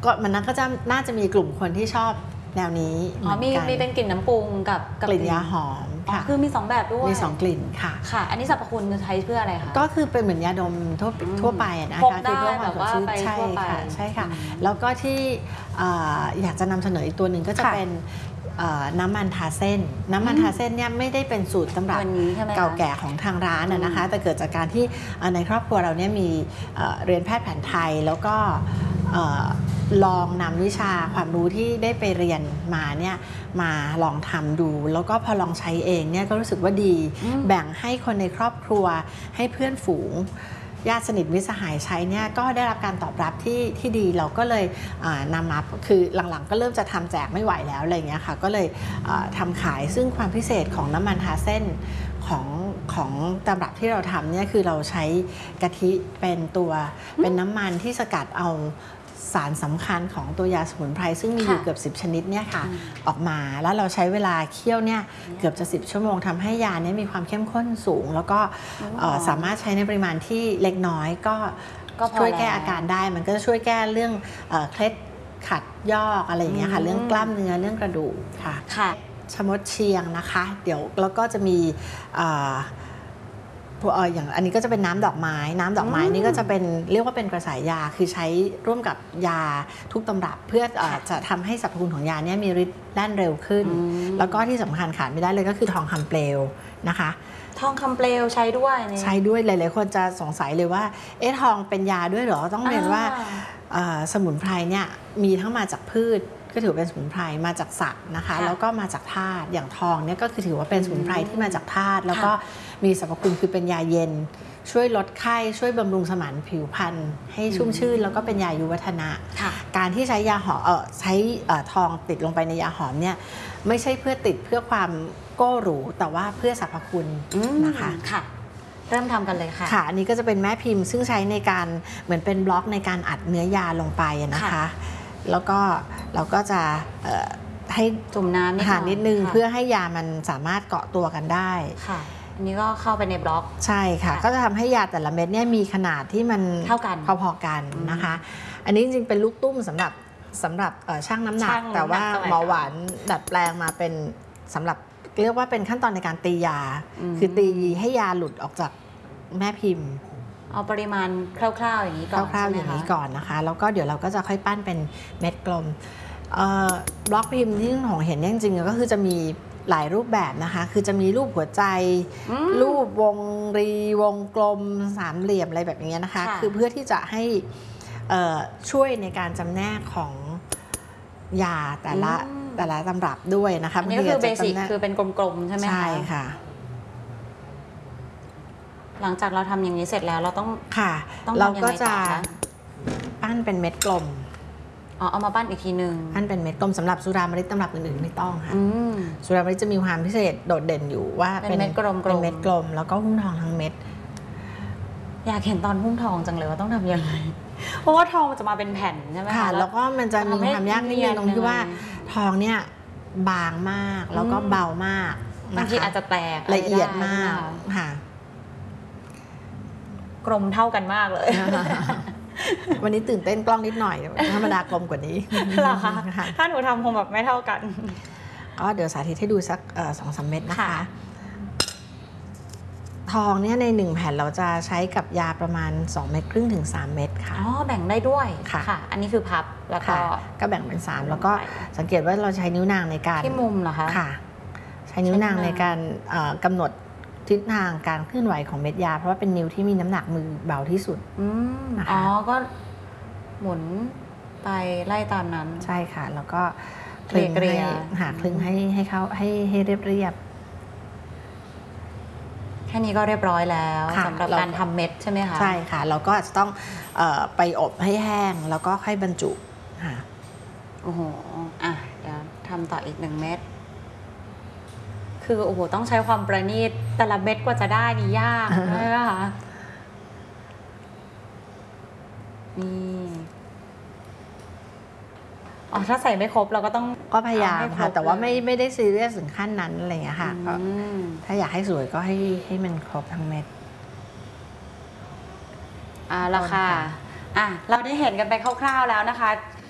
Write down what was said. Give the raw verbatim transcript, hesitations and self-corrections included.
ก็มันก็จะน่าจะมีกลุ่มคนที่ชอบแนวนี้อ๋อมีมีเป็นกลิ่นน้ำปรุงกับกลิ่นยาหอมค่ะคือมีสองแบบด้วยมีสองกลิ่นค่ะค่ะอันนี้สรรพคุณจะใช้เพื่ออะไรคะก็คือเป็นเหมือนยาดมทั่วทั่วไปนะคะคือเพื่อความสดชื่นใช่ค่ะใช่ค่ะแล้วก็ที่อยากจะนำเสนออีกตัวหนึ่งก็จะเป็นน้ำมันทาเส้นน้ำมันทาเส้นเนี่ยไม่ได้เป็นสูตรตำรับเก่าแก่ของทางร้านนะคะแต่เกิดจากการที่ในครอบครัวเราเนี่ยมีเรียนแพทย์แผนไทยแล้วก็ลองนำวิชาความรู้ที่ได้ไปเรียนมาเนี่ยมาลองทำดูแล้วก็พอลองใช้เองเนี่ยก็รู้สึกว่าดีแบ่งให้คนในครอบครัวให้เพื่อนฝูงญาติสนิทมิตรสหายใช้เนี่ยก็ได้รับการตอบรับที่ที่ดีเราก็เลยนำมาคือหลังๆก็เริ่มจะทำแจกไม่ไหวแล้วอะไรเงี้ยค่ะก็เลยทำขายซึ่งความพิเศษของน้ำมันทาเส้นของของตำรับที่เราทำเนี่ยคือเราใช้กะทิเป็นตัวเป็นน้ำมันที่สกัดเอาสารสำคัญของตัวยาสมุนไพรซึ่งมีอยู่เกือบสิบชนิดเนี่ยค่ะออกมาแล้วเราใช้เวลาเคี่ยวเนี่ยเกือบจะสิบชั่วโมงทำให้ยาเนี่ยมีความเข้มข้นสูงแล้วก็สามารถใช้ในปริมาณที่เล็กน้อยก็ช่วยแก้อาการได้มันก็จะช่วยแก้เรื่องเคล็ดขัดยอกอะไรอย่างเงี้ยค่ะเรื่องกล้ามเนื้อเรื่องกระดูกค่ะชะมดเชียงนะคะเดี๋ยวแล้วก็จะมีอย่างอันนี้ก็จะเป็นน้ำดอกไม้น้ำดอกไม้นี่ก็จะเป็นเรียกว่าเป็นกระสายยาคือใช้ร่วมกับยาทุกตำรับเพื่อจะทำให้สรรพคุณของยาเนี่ยมีฤทธิ์แล่นเร็วขึ้นแล้วก็ที่สำคัญขาดไม่ได้เลยก็คือทองคำเปลวนะคะทองคำเปลวใช้ด้วยใช้ด้วยหลายๆคนจะสงสัยเลยว่าเอ๊ะทองเป็นยาด้วยเหรอต้องเรียนว่าสมุนไพรเนี่ยมีทั้งมาจากพืชก็ถือเป็นสมุนไพรมาจากสัตว์นะคะแล้วก็มาจากธาตุอย่างทองเนี่ยก็คือถือว่าเป็นสมุนไพรที่มาจากธาตุแล้วก็มีสรรพคุณคือเป็นยาเย็นช่วยลดไข้ช่วยบำรุงสมานผิวพรรณให้ชุ่มชื่นแล้วก็เป็นยายุวัฒนะการที่ใช้ยาหอมเออใช้ทองติดลงไปในยาหอมเนี่ยไม่ใช่เพื่อติดเพื่อความโก้หรูแต่ว่าเพื่อสรรพคุณนะคะค่ะเริ่มทำกันเลยค่ะค่ะอันนี้ก็จะเป็นแม่พิมพ์ซึ่งใช้ในการเหมือนเป็นบล็อกในการอัดเนื้อยาลงไปนะคะแล้วก็เราก็จะให้จุ่มน้ำหานิดนึงเพื่อให้ยามันสามารถเกาะตัวกันได้ค่ะอันนี้ก็เข้าไปในบล็อกใช่ค่ะก็จะทำให้ยาแต่ละเม็ดเนี่ยมีขนาดที่มันเท่ากันพอๆกันนะคะอันนี้จริงๆเป็นลูกตุ้มสำหรับสำหรับชั่งน้ำหนักแต่ว่าหมอหวานดัดแปลงมาเป็นสำหรับเรียกว่าเป็นขั้นตอนในการตียาคือตีให้ยาหลุดออกจากแม่พิมพ์เอาปริมาณคร่าวๆอย่างนี้ก่อนคร่าวๆอย่างนี้ก่อนนะคะแล้วก็เดี๋ยวเราก็จะค่อยปั้นเป็นเม็ดกลมบล็อกพิมพ์ที่หงเห็นจริงๆก็คือจะมีหลายรูปแบบนะคะคือจะมีรูปหัวใจรูปวงรีวงกลมสามเหลี่ยมอะไรแบบนี้นะคะคือเพื่อที่จะให้ช่วยในการจำแนกของยาแต่ละแต่ละตำรับด้วยนะคะนี่ก็คือเบสิกคือเป็นกลมๆใช่ไหมคะใช่ค่ะหลังจากเราทำอย่างนี้เสร็จแล้วเราต้องค่ะเราก็จะปั้นเป็นเม็ดกลมอ๋อเอามาปั้นอีกทีหนึ่งปั้นเป็นเม็ดกลมสำหรับสุรามฤตตำรับอื่นๆไม่ต้องค่ะสุรามฤตจะมีความพิเศษโดดเด่นอยู่ว่าเป็นเม็ดกลมเป็นเม็ดกลมแล้วก็หุ้มทองทั้งเม็ดอยากเห็นตอนหุ้มทองจังเลยว่าต้องทำยังไงเพราะว่าทองมันจะมาเป็นแผ่นใช่ไหมคะแล้วก็มันจะมีความยากนิดนึงตรงที่ว่าทองเนี่ยบางมากแล้วก็เบามากบางทีอาจจะแตกละเอียดมากค่ะกลมเท่ากันมากเลยวันนี้ตื่นเต้นกล้องนิดหน่อยธรรมดากลมกว่านี้เหรอคะถ้าหนูทำคงแบบไม่เท่ากันก็เดี๋ยวสาธิตให้ดูสักสองสามเม็ดนะคะทองเนี่ยในหนึ่งแผ่นเราจะใช้กับยาประมาณสองเม็ดครึ่งถึงสามเม็ดค่ะอ๋อแบ่งได้ด้วยค่ะอันนี้คือพับแล้วก็ก็แบ่งเป็นสามแล้วก็สังเกตว่าเราใช้นิ้วนางในการที่มุมเหรอคะค่ะใช้นิ้วนางในการกำหนดทิศทางการเคลื่อนไหวของเม็ดยาเพราะว่าเป็นนิ้วที่มีน้ำหนักมือเบาที่สุดนะคะอ๋อก็หมุนไปไล่ตามนั้นใช่ค่ะแล้วก็คลึงให้หาคลึงให้ให้เขาให้ให้เรียบเรียบแค่นี้ก็เรียบร้อยแล้วสำหรับการทำเม็ดใช่ไหมคะใช่ค่ะเราก็อาจจะต้องไปอบให้แห้งแล้วก็ค่อยบรรจุค่ะโอ้โหอ่ะเดี๋ยวทำต่ออีกหนึ่งเม็ดคือโอ้โหต้องใช้ความประณีตแต่ละเม็ดกว่าจะได้นี่ยากใช่ไหมคะนี่อ๋อถ้าใส่ไม่ครบเราก็ต้องก็พยายามค่ะแต่ว่าไม่ไม่ได้ซีเรียสถึงขั้นนั้นอะไรอย่างเงี้ยค่ะก็ถ้าอยากให้สวยก็ให้ให้มันครบทั้งเม็ดอ่าราคาอ่ะเราได้เห็นกันไปคร่าวๆแล้วนะคะ